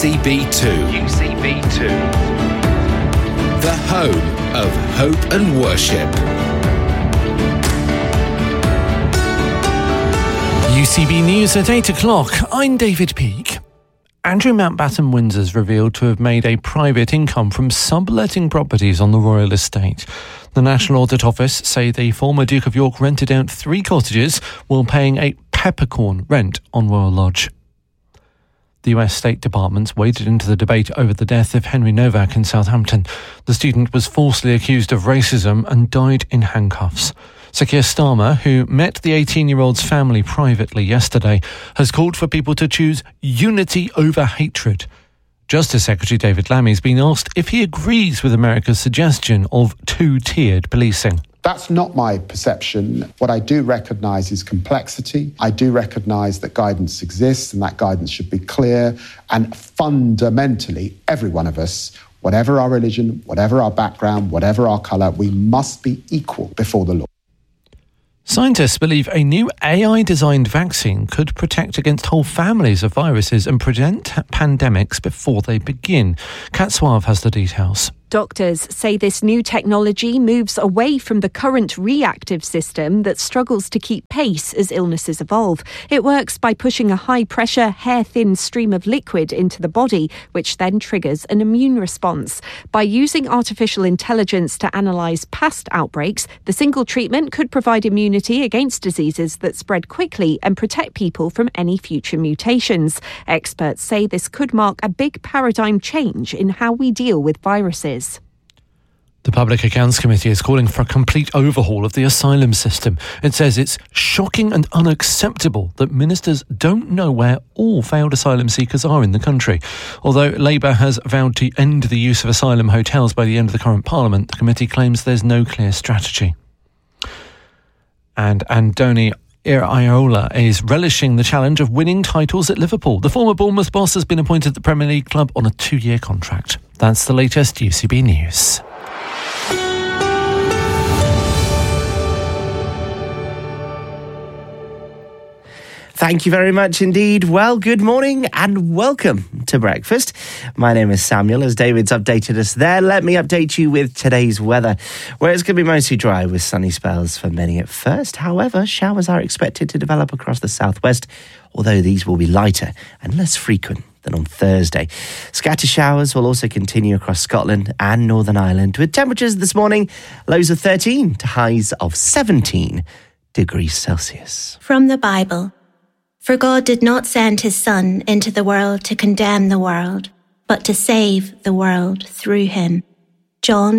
UCB2. UCB2. The home of hope and worship. UCB News at 8 o'clock. I'm David Peake. Andrew Mountbatten Windsor's revealed to have made a private income from subletting properties on the royal estate. The National Audit Office say the former Duke of York rented out 3 cottages while paying a peppercorn rent on Royal Lodge. The US State Department's waded into the debate over the death of Henry Novak in Southampton. The student was falsely accused of racism and died in handcuffs. Sir Keir Starmer, who met the 18-year-old's family privately yesterday, has called for people to choose unity over hatred. Justice Secretary David Lammy's been asked if he agrees with America's suggestion of 2-tiered policing. That's not my perception. What I do recognise is complexity. I do recognise that guidance exists and that guidance should be clear. And fundamentally, every one of us, whatever our religion, whatever our background, whatever our colour, we must be equal before the law. Scientists believe a new AI-designed vaccine could protect against whole families of viruses and prevent pandemics before they begin. Kat Suave has the details. Doctors say this new technology moves away from the current reactive system that struggles to keep pace as illnesses evolve. It works by pushing a high-pressure, hair-thin stream of liquid into the body, which then triggers an immune response. By using artificial intelligence to analyse past outbreaks, the single treatment could provide immunity against diseases that spread quickly and protect people from any future mutations. Experts say this could mark a big paradigm change in how we deal with viruses. The Public Accounts Committee is calling for a complete overhaul of the asylum system. It says it's shocking and unacceptable that ministers don't know where all failed asylum seekers are in the country. Although Labour has vowed to end the use of asylum hotels by the end of the current Parliament, the committee claims there's no clear strategy. And Andoni Iraola is relishing the challenge of winning titles at Liverpool. The former Bournemouth boss has been appointed the Premier League club on a 2-year contract. That's the latest UCB News. Thank you very much indeed. Well, good morning and welcome to breakfast. My name is Samuel. As David's updated us there, let me update you with today's weather, where it's going to be mostly dry with sunny spells for many at first. However, showers are expected to develop across the southwest, although these will be lighter and less frequent than on Thursday. Scattered showers will also continue across Scotland and Northern Ireland, with temperatures this morning lows of 13 to highs of 17 degrees Celsius. From the Bible. For God did not send his Son into the world to condemn the world, but to save the world through him. John